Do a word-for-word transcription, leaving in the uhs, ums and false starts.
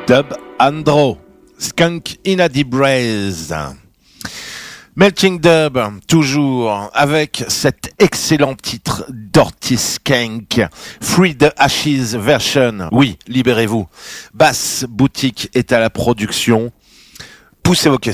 Dub Andro, Skunk in a Deep Braze. Melting Dub, toujours avec cet excellent titre d'Ortiz Skank, Free the Ashes version. Oui, libérez-vous. Bass Boutique est à la production. Poussez vos questions.